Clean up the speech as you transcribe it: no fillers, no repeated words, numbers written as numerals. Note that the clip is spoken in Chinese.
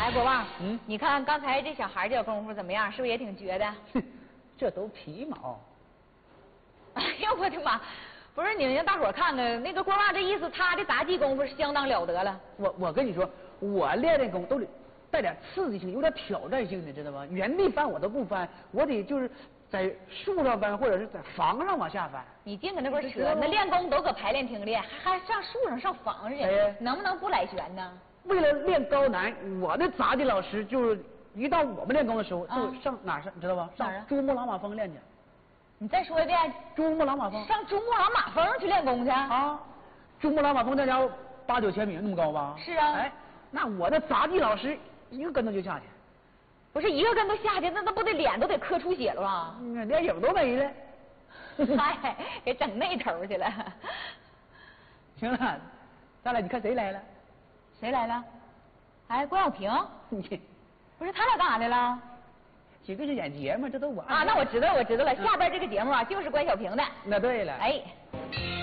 哎，国旺，你看刚才这小孩这功夫怎么样？是不是也挺绝的？ 这都皮毛。 哎呀，我的妈！不是你们让大伙看看，那个国旺这意思，他的杂技功夫是相当了得了。 我跟你说，我练功都得带点刺激性，有点挑战性的，知道吗？原地翻我都不翻，我得就是在树上翻，或者是在房上往下翻。 你净搁那块扯，那练功都搁排练厅练，还上树上上房上去，能不能不来旋呢？ 为了练高难，我的杂技老师就是一到我们练功的时候，就上哪儿上，你知道吧？上珠穆朗玛峰练去。 你再说一遍。珠穆朗玛峰。上珠穆朗玛峰去练功去啊？珠穆朗玛峰那家伙8、9千米那么高吧？ 是啊。 哎，那我的杂技老师一个跟头就下去。 不是一个跟头下去，那不得脸都得磕出血了吧？ 连影都没了。 嗨，给整那头去了。 行了，咱俩你看谁来了？ 谁来了？哎，关晓萍。不是他俩干啥来了？ 绝对是演节目，这都我啊，那我知道了。下边这个节目啊，就是关晓萍的。 那对了。 哎。